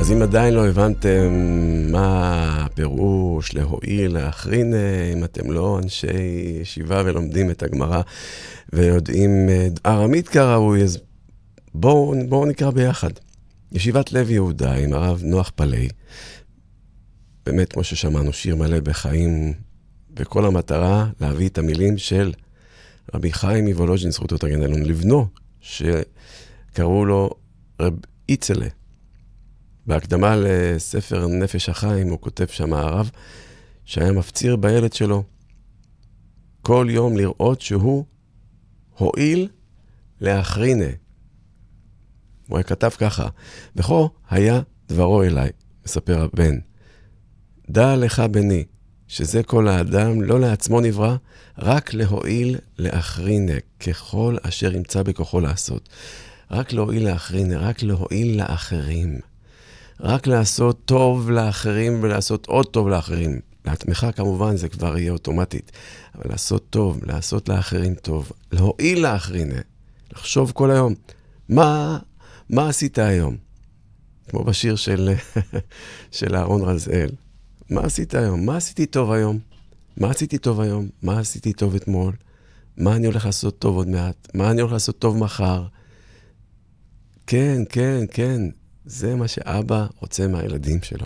אז אם עדיין לא הבנתם מה הפירוש להועיל, להכרין, אם אתם לא אנשי ישיבה ולומדים את הגמרא ויודעים ארמית כראוי, אז בואו נקרא ביחד. ישיבת לב יהודה עם הרב נוח פלאי, באמת כמו ששמענו, שיר מלא בחיים, וכל המטרה להביא את המילים של רבי חיים מוולוז'ין, זכותו תגן עלינו, לבנו, שקראו לו רב איצלה. בהקדמה לספר נפש החיים הוא כותב שם הרב, שהיה מפציר בילד שלו כל יום לראות שהוא הועיל להכרינה. הוא כתב ככה, וכה היה דברו אליי, מספר הבן, דע לך בני, שזה כל האדם לא לעצמו נברא, רק להועיל להכרינה, ככל אשר ימצא בכוחו לעשות. רק להועיל להכרינה, רק להועיל לאחרים. רק לעשות טוב לאחרים ולעשות עוד טוב לאחרים. לעצמך כמובן זה כבר יהיה אוטומטית, אבל לעשות טוב, לעשות לאחרים טוב, להועיל לאחרינה, לחשוב כל היום, מה עשית היום? כמו בשיר של אהרון רזאל. מה עשית היום? מה עשיתי טוב היום? מה עשיתי טוב היום? מה עשיתי טוב אתמול? מה אני הולך לעשות טוב עוד מעט? מה אני הולך לעשות טוב מחר? כן, כן, כן. זה מה שאבא רוצה מהילדים שלו.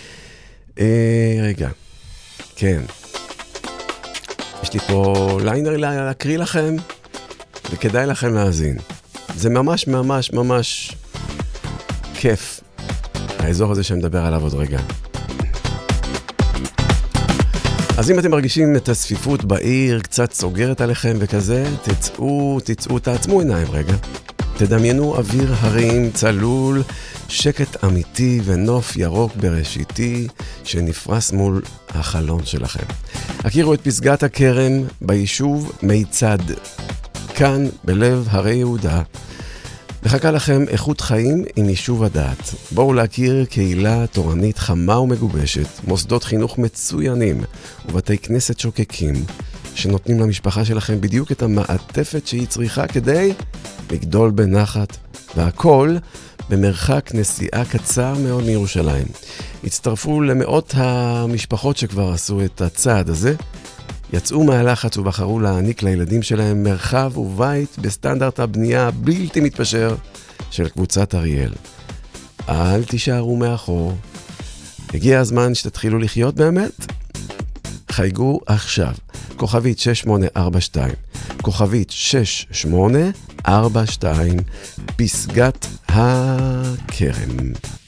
רגע. כן. יש לי פה ליינר להקריא לכם, וכדאי לכם להאזין. זה ממש ממש ממש כיף. האזור הזה שאני מדבר עליו עוד רגע. אז אם אתם מרגישים את הספיפות בעיר, קצת סוגרת עליכם וכזה, תצאו, תעצמו עיניים רגע. תדמיינו אוויר הרים, צלול, שקט אמיתי ונוף ירוק בראשיתי שנפרס מול החלון שלכם. הכירו את פסגת הכרם ביישוב מיצד, כאן בלב הרי יהודה. מחכה לכם איכות חיים עם יישוב הדעת. בואו להכיר קהילה תורנית חמה ומגובשת, מוסדות חינוך מצוינים ובתי כנסת שוקקים, שנותנים למשפחה שלכם בדיוק את המעטפת שהיא צריכה כדי לגדול בנחת, והכל במרחק נסיעה קצר מאוד מירושלים. הצטרפו למאות המשפחות שכבר עשו את הצעד הזה, יצאו מהלחץ ובחרו להעניק לילדים שלהם מרחב ובית בסטנדרט הבנייה בלתי מתפשר של קבוצת אריאל. אל תישארו מאחור. הגיע הזמן שתתחילו לחיות באמת? חייגו עכשיו. כוכבית 6842. כוכבית 6842. פסגת הכרם.